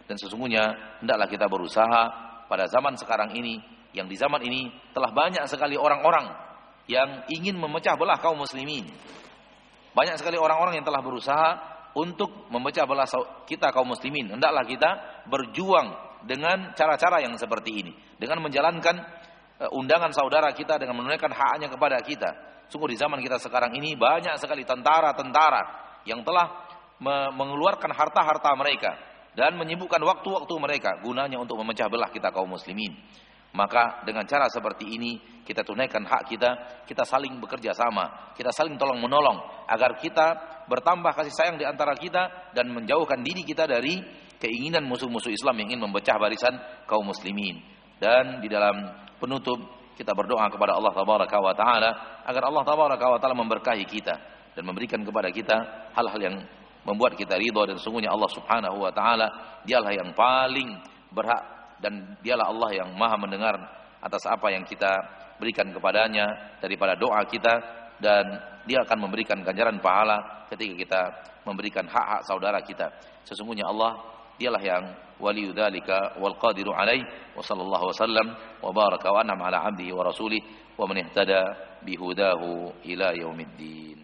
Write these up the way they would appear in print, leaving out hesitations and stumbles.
Dan sesungguhnya hendaklah kita berusaha pada zaman sekarang ini, yang di zaman ini telah banyak sekali orang-orang yang ingin memecah belah kaum muslimin. Banyak sekali orang-orang yang telah berusaha untuk memecah belah kita kaum muslimin. Hendaklah kita berjuang dengan cara-cara yang seperti ini, dengan menjalankan undangan saudara kita, dengan menunaikan haknya kepada kita. Sungguh di zaman kita sekarang ini banyak sekali tentara-tentara yang telah mengeluarkan harta-harta mereka dan menyibukkan waktu-waktu mereka gunanya untuk memecah belah kita kaum muslimin. Maka dengan cara seperti ini kita tunaikan hak kita, kita saling bekerja sama, kita saling tolong menolong agar kita bertambah kasih sayang di antara kita dan menjauhkan diri kita dari keinginan musuh-musuh Islam yang ingin memecah barisan kaum muslimin. Dan di dalam penutup kita berdoa kepada Allah Tabaraka wa Ta'ala agar Allah Tabaraka wa Ta'ala memberkahi kita dan memberikan kepada kita hal-hal yang membuat kita ridha. Dan sungguhnya Allah Subhanahu wa Ta'ala dialah yang paling berhak dan dialah Allah yang maha mendengar atas apa yang kita berikan kepadanya daripada doa kita, dan dia akan memberikan ganjaran pahala ketika kita memberikan hak-hak saudara kita. Sesungguhnya Allah dialah yang waliyu dzalika wal qadiru alaih. Wa sallallahu wasallam wa baraka wa an'ama ala 'abdihi wa rasulih wa man ihtada bihudahu ila yaumiddin.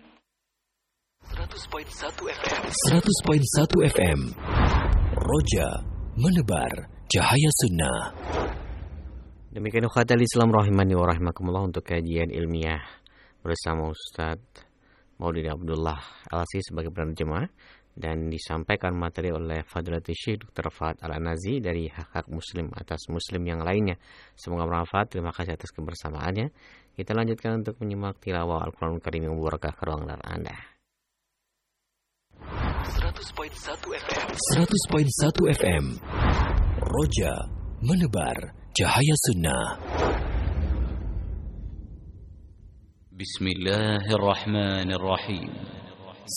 100.1 FM Roja menebar cahaya sunnah. Demikian ukhatul Islam rahimani wa rahimakumullah untuk kajian ilmiah bersama Ustaz Maulidi Abdullah LC sebagai penerjemah, dan disampaikan materi oleh Fadilatul Syekh Dr. Fahad Al-Anazi dari hak-hak muslim atas muslim yang lainnya. Semoga bermanfaat. Terima kasih atas kebersamaannya. Kita lanjutkan untuk menyimak tilawah Al-Quranul Karim yang berkah ke ruang Anda. 100.1 FM Roja menebar cahaya sunnah. Bismillahirrahmanirrahim.